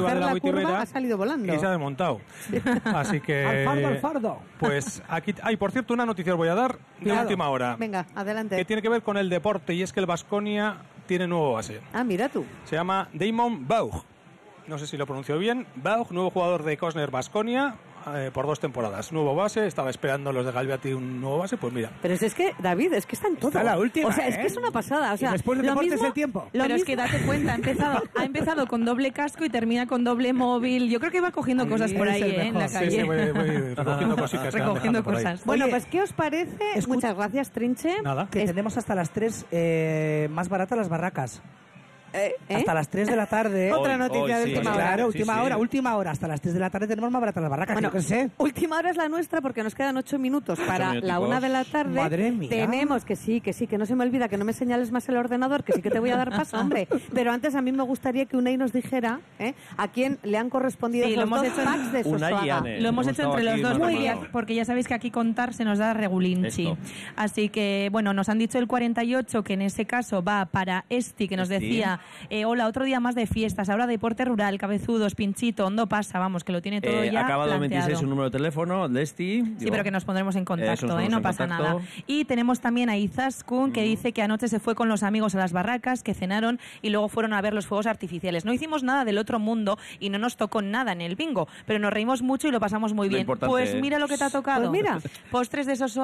arriba de la Goitibera ha salido volando. y se ha desmontado. Así que... al fardo. Pues aquí hay, por cierto, una noticia os voy a dar de última hora. Venga, adelante. Que tiene que ver con el deporte, y es que el Baskonia tiene nuevo base. Ah, mira tú. Se llama Damon Baugh. No sé si lo pronuncio bien. Baugh, nuevo jugador de Cosner Baskonia, por 2 temporadas. Nuevo base, estaba esperando los de Galviati un nuevo base, pues mira. Pero es que, David, es que está en todo. Está la última, o sea, es que es una pasada. O sea, y después del lo deporte mismo, es el tiempo. Pero es que date cuenta, ha empezado con doble casco y termina con doble móvil. Yo creo que va cogiendo cosas por ahí, en la calle. Sí, voy recogiendo cositas. que van dejando por ahí. Bueno, Oye, pues, ¿qué os parece? Muchas gracias, Trinche. Nada. Que tenemos hasta las 3 más baratas las barracas. Hasta las 3 de la tarde. Otra noticia de sí, última hora. Claro, sí. última hora. Hasta las 3 de la tarde tenemos más baratas las barracas. Bueno, yo qué sé. última hora es la nuestra porque nos quedan 8 minutos para minuticos. la 1 de la tarde. Madre mía. Tenemos que sí, que no se me olvida, que no me señales más el ordenador, que sí que te voy a dar paso, hombre. Pero antes a mí me gustaría que Unai nos dijera a quién le han correspondido Sí, lo esos hemos 2 hecho packs de Unai y Sosuaga. Ane. Lo hemos Hemos hecho entre estado los aquí dos, Muy bien. porque ya sabéis que aquí contar se nos da regulinchi. Esto. Así que, bueno, nos han dicho el 48, que en ese caso va para Esti, que nos Esti. decía, hola, otro día más de fiestas, ahora deporte rural, cabezudos, pinchito, hondo pasa, vamos, que lo tiene todo ya acabado en planteado. 26 un número de teléfono, Lesti. Sí, pero que nos pondremos en contacto, Eso, nos no ponemos pasa en nada. contacto. Y tenemos también a Izaskun, que dice que anoche se fue con los amigos a las barracas, que cenaron y luego fueron a ver los fuegos artificiales. No hicimos nada del otro mundo y no nos tocó nada en el bingo, pero nos reímos mucho y lo pasamos muy Lo bien. importante Pues es- mira lo que te ha tocado. Pues mira. Postres de esos